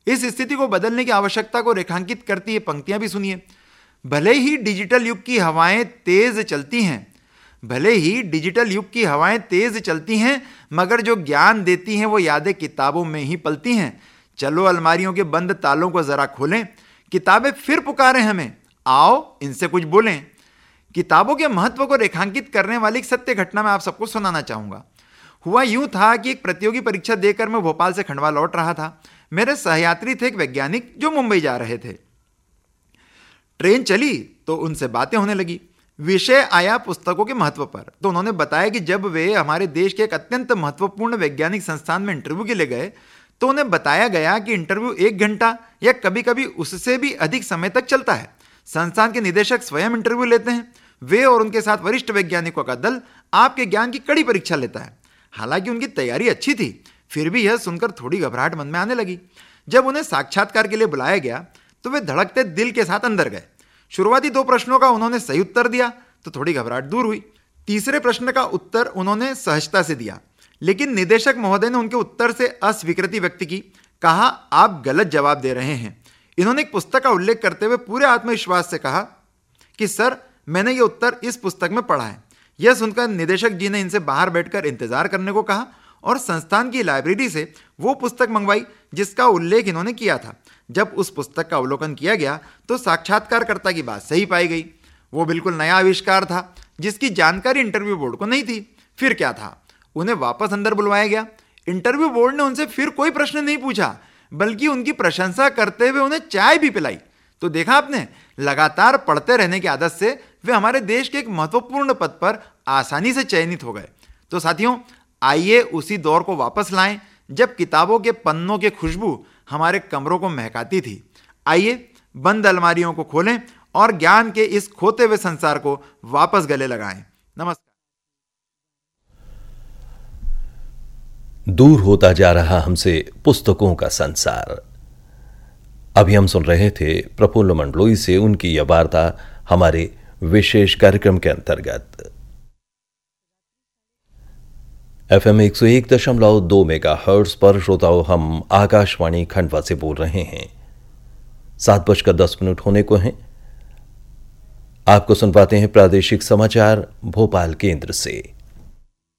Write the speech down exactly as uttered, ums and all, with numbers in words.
इस स्थिति को बदलने की आवश्यकता को रेखांकित करती ये पंक्तियां भी सुनिए। भले ही डिजिटल युग की हवाएं तेज चलती हैं भले ही डिजिटल युग की हवाएं तेज चलती हैं मगर जो ज्ञान देती हैं वो यादें किताबों में ही पलती हैं। चलो अलमारियों के बंद तालों को जरा खोलें, किताबें फिर पुकारें हमें, आओ इनसे कुछ बोलें। किताबों के महत्व को रेखांकित करने वाली एक सत्य घटना मैं आप सबको सुनाना चाहूंगा। हुआ यूं था कि एक प्रतियोगी परीक्षा देकर मैं भोपाल से खंडवा लौट रहा था। मेरे सहयात्री थे एक वैज्ञानिक जो मुंबई जा रहे थे। ट्रेन चली तो उनसे बातें होने लगी। विषय आया पुस्तकों के महत्व पर। तो उन्होंने बताया कि जब वे हमारे देश के एक अत्यंत महत्वपूर्ण वैज्ञानिक संस्थान में इंटरव्यू के लिए गए तो उन्हें बताया गया कि इंटरव्यू एक घंटा या कभी कभी उससे भी अधिक समय तक चलता है। संस्थान के निदेशक स्वयं इंटरव्यू लेते हैं। वे और उनके साथ वरिष्ठ वैज्ञानिकों का दल आपके ज्ञान की कड़ी परीक्षा लेता है। हालांकि उनकी तैयारी अच्छी थी, फिर भी यह सुनकर थोड़ी घबराहट मन में आने लगी। जब उन्हें साक्षात्कार के लिए बुलाया गया तो वे धड़कते दिल के साथ अंदर गए। शुरुआती दो प्रश्नों का उन्होंने सही उत्तर दिया तो थोड़ी घबराहट दूर हुई। तीसरे प्रश्न का उत्तर उन्होंने सहजता से दिया, लेकिन निदेशक महोदय ने उनके उत्तर से अस्वीकृति व्यक्त की। कहा, आप गलत जवाब दे रहे हैं। इन्होंने एक पुस्तक का उल्लेख करते हुए पूरे आत्मविश्वास से कहा कि सर, मैंने ये उत्तर इस पुस्तक में पढ़ा है। यह सुनकर निदेशक जी ने इनसे बाहर बैठकर इंतजार करने को कहा और संस्थान की लाइब्रेरी से वो पुस्तक मंगवाई जिसका उल्लेख इन्होंने किया था। जब उस पुस्तक का अवलोकन किया गया तो साक्षात्कारकर्ता की बात सही पाई गई। वो बिल्कुल नया आविष्कार था जिसकी जानकारी इंटरव्यू बोर्ड को नहीं थी। फिर क्या था, उन्हें वापस अंदर बुलवाया गया। इंटरव्यू बोर्ड ने उनसे फिर कोई प्रश्न नहीं पूछा, बल्कि उनकी प्रशंसा करते हुए उन्हें चाय भी पिलाई। तो देखा आपने, लगातार पढ़ते रहने की आदत से वे हमारे देश के एक महत्वपूर्ण पद पर आसानी से चयनित हो गए। तो साथियों, आइए उसी दौर को वापस लाएं जब किताबों के पन्नों की खुशबू हमारे कमरों को महकाती थी। आइए बंद अलमारियों को खोलें और ज्ञान के इस खोते हुए संसार को वापस गले लगाएं। नमस्कार। दूर होता जा रहा हमसे पुस्तकों का संसार। अभी हम सुन रहे थे प्रफुल्ल मंडलोई से उनकी यह वार्ता हमारे विशेष कार्यक्रम के अंतर्गत। एफ एम एक सौ एक दशमलव दो मेगा हर्ट्ज पर श्रोताओं, हम आकाशवाणी खंडवा से बोल रहे हैं। सात बजकर दस मिनट होने को हैं। आपको सुनवाते हैं प्रादेशिक समाचार भोपाल केंद्र से।